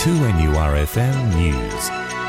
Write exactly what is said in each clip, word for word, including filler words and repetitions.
two N U R F M News.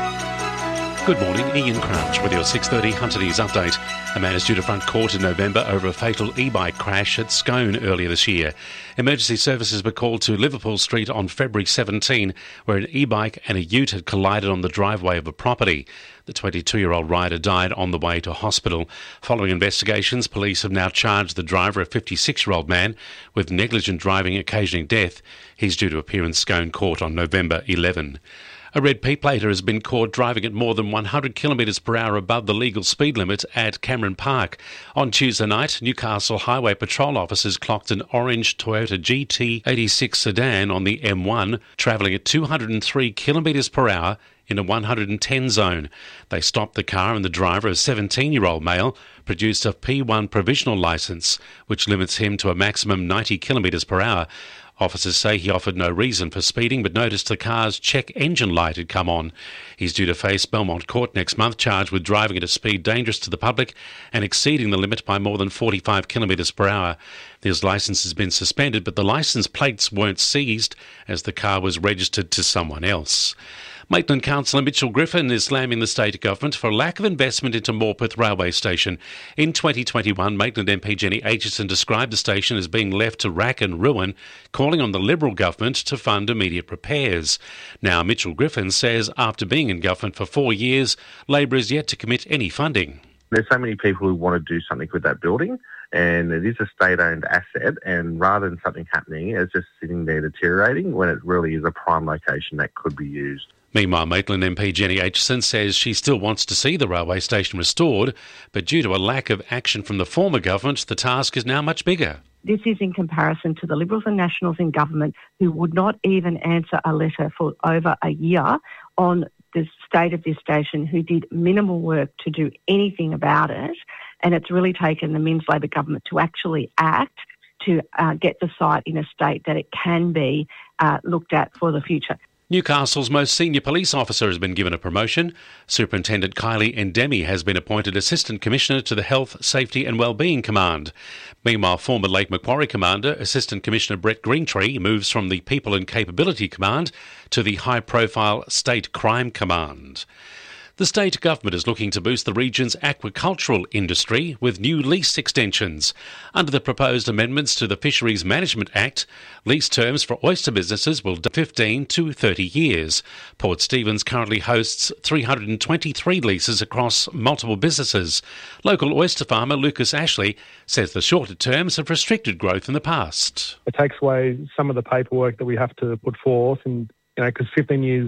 Good morning, Ian Crouch with your six thirty Hunter News update. A man is due to front court in November over a fatal e-bike crash at Scone earlier this year. Emergency services were called to Liverpool Street on February seventeenth, where an e-bike and a ute had collided on the driveway of a property. The twenty-two-year-old rider died on the way to hospital. Following investigations, police have now charged the driver, a fifty-six-year-old man, with negligent driving occasioning death. He's due to appear in Scone Court on November eleventh. A red P-plater has been caught driving at more than one hundred kilometres per hour above the legal speed limit at Cameron Park. On Tuesday night, Newcastle Highway Patrol officers clocked an orange Toyota G T eighty-six sedan on the M one, travelling at two hundred three kilometres per hour in a one hundred ten zone. They stopped the car and the driver, a seventeen-year-old male, produced a P one provisional licence, which limits him to a maximum ninety kilometres per hour. Officers say he offered no reason for speeding but noticed the car's check engine light had come on. He's due to face Belmont Court next month, charged with driving at a speed dangerous to the public and exceeding the limit by more than forty-five kilometres per hour. His licence has been suspended, but the licence plates weren't seized as the car was registered to someone else. Maitland Councillor Mitchell Griffin is slamming the state government for lack of investment into Morpeth Railway Station. In twenty twenty-one, Maitland M P Jenny Aitchison described the station as being left to rack and ruin, calling on the Liberal government to fund immediate repairs. Now, Mitchell Griffin says after being in government for four years, Labor is yet to commit any funding. There's so many people who want to do something with that building, and it is a state-owned asset, and rather than something happening, it's just sitting there deteriorating when it really is a prime location that could be used. Meanwhile, Maitland M P Jenny Aitchison says she still wants to see the railway station restored, but due to a lack of action from the former government, the task is now much bigger. This is in comparison to the Liberals and Nationals in government who would not even answer a letter for over a year on the state of this station, who did minimal work to do anything about it. And it's really taken the Minns Labor government to actually act to uh, get the site in a state that it can be uh, looked at for the future. Newcastle's most senior police officer has been given a promotion. Superintendent Kylie Endemi has been appointed Assistant Commissioner to the Health, Safety and Wellbeing Command. Meanwhile, former Lake Macquarie Commander, Assistant Commissioner Brett Greentree, moves from the People and Capability Command to the high-profile State Crime Command. The state government is looking to boost the region's aquacultural industry with new lease extensions. Under the proposed amendments to the Fisheries Management Act, lease terms for oyster businesses will be fifteen to thirty years. Port Stephens currently hosts three hundred twenty-three leases across multiple businesses. Local oyster farmer Lucas Ashley says the shorter terms have restricted growth in the past. It takes away some of the paperwork that we have to put forth, and you know, because fifteen years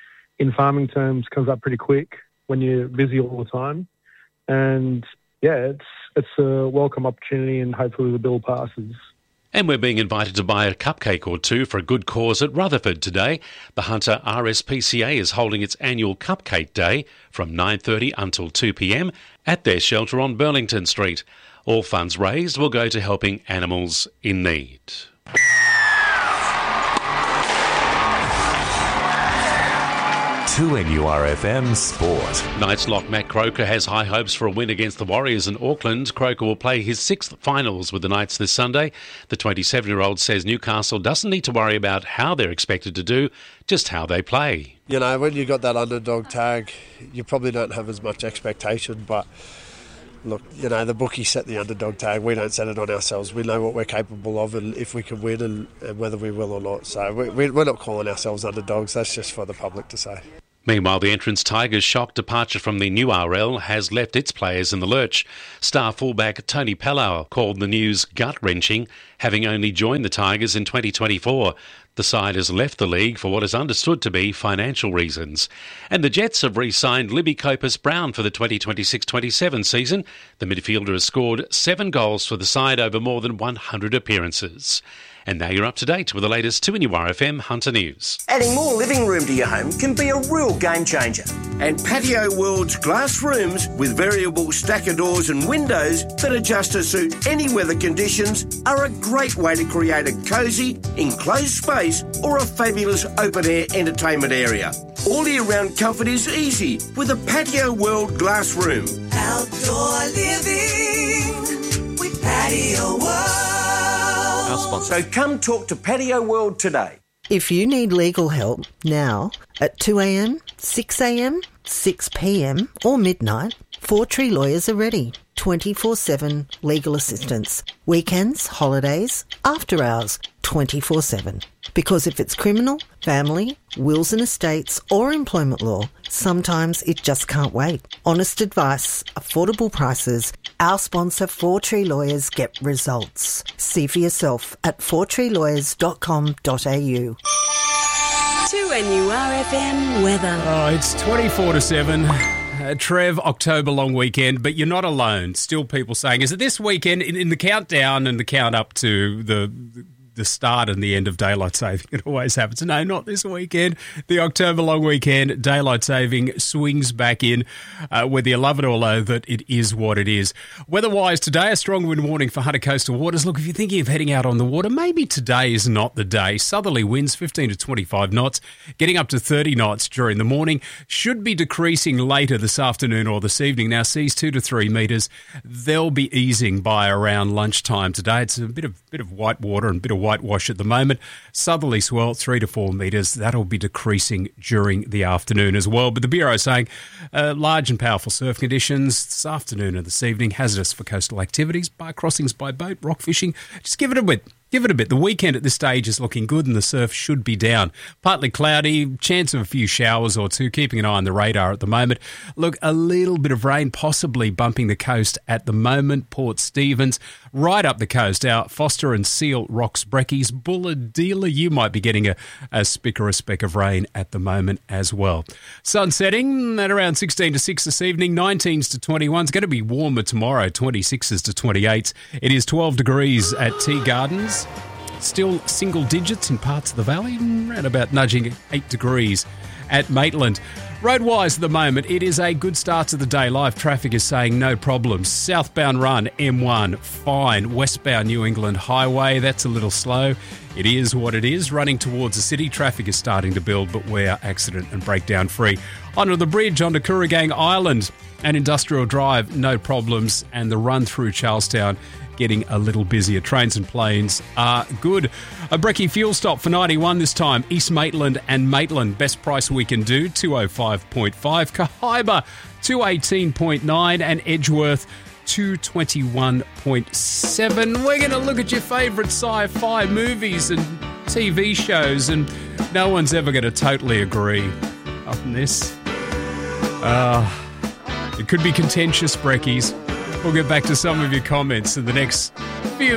in farming terms comes up pretty quick when you're busy all the time. And yeah, it's it's a welcome opportunity, and hopefully the bill passes. And we're being invited to buy a cupcake or two for a good cause at Rutherford today. The Hunter R S P C A is holding its annual Cupcake Day from nine thirty until two p m at their shelter on Burlington Street. All funds raised will go to helping animals in need. two N U R F M Sport. Knights lock Matt Croker has high hopes for a win against the Warriors in Auckland. Croker will play his sixth finals with the Knights this Sunday. The twenty-seven-year-old says Newcastle doesn't need to worry about how they're expected to do, just how they play. You know, when you got that underdog tag, you probably don't have as much expectation, but look, you know, the bookies set the underdog tag. We don't set it on ourselves. We know what we're capable of and if we can win and, and whether we will or not. So we, we're not calling ourselves underdogs. That's just for the public to say. Meanwhile, the Entrance Tigers' shock departure from the new R L has left its players in the lurch. Star fullback Tony Pellau called the news gut-wrenching, having only joined the Tigers in twenty twenty-four. The side has left the league for what is understood to be financial reasons. And the Jets have re-signed Libby Copus-Brown for the twenty twenty-six twenty-seven season. The midfielder has scored seven goals for the side over more than one hundred appearances. And now you're up to date with the latest two N U R F M Hunter News. Adding more living room to your home can be a real game changer. And Patio World's glass rooms with variable stacker doors and windows that adjust to suit any weather conditions are a great way to create a cosy, enclosed space or a fabulous open-air entertainment area. All year-round comfort is easy with a Patio World glass room. Outdoor living with Patio World. So come talk to Patio World today. If you need legal help now at two a.m, six a.m, six p.m or midnight, Four Tree Lawyers are ready. twenty-four seven legal assistance. Weekends, holidays, after hours, twenty-four seven. Because if it's criminal, family, wills and estates or employment law, sometimes it just can't wait. Honest advice, affordable prices. Our sponsor, Four Tree Lawyers, get results. See for yourself at four tree lawyers dot com dot a u. two N U R F M weather. Oh, it's twenty-four to seven. Uh, Trev, October long weekend, but you're not alone. Still people saying, is it this weekend? In, in the countdown and the count up to the the start and the end of daylight saving, it always happens. No, not this weekend. The October long weekend, daylight saving swings back in, uh, whether you love it or loathe it, it is what it is. Weather-wise today, a strong wind warning for Hunter coastal waters. Look, if you're thinking of heading out on the water, maybe today is not the day. Southerly winds, fifteen to twenty-five knots, getting up to thirty knots during the morning. Should be decreasing later this afternoon or this evening. Now, seas two to three metres. They'll be easing by around lunchtime today. It's a bit of bit of white water and a bit of whitewash at the moment. Southerly swell, three to four metres. That'll be decreasing during the afternoon as well. But the Bureau is saying uh, large and powerful surf conditions this afternoon and this evening, hazardous for coastal activities, bar crossings by boat, rock fishing. Just give it a bit. Give it a bit. The weekend at this stage is looking good and the surf should be down. Partly cloudy, chance of a few showers or two, keeping an eye on the radar at the moment. Look, a little bit of rain possibly bumping the coast at the moment. Port Stephens, right up the coast, out Foster and Seal, Rocks, Breckies, Bulla, Dealer. You might be getting a, a spick or a speck of rain at the moment as well. Sun setting at around sixteen to six this evening, nineteens to twenty-one. It's going to be warmer tomorrow, twenty-sixes to twenty-eights. It is twelve degrees at Tea Gardens. Still single digits in parts of the valley, around about nudging eight degrees at Maitland. Roadwise at the moment, it is a good start to the day. Live traffic is saying no problems. Southbound run, M one, fine. Westbound New England Highway, that's a little slow. It is what it is. Running towards the city, traffic is starting to build, but we're accident and breakdown free. Onto the bridge, onto Kooragang Island and Industrial Drive, no problems. And the run through Charlestown, getting a little busier. Trains and planes are good. A brekkie fuel stop for ninety-one this time. East Maitland and Maitland, best price we can do, two oh five point five. Cahaiba, two eighteen point nine. And Edgeworth, two twenty-one point seven. We're going to look at your favourite sci-fi movies and T V shows, and no one's ever going to totally agree on this. Uh, it could be contentious, brekkies. We'll get back to some of your comments in the next few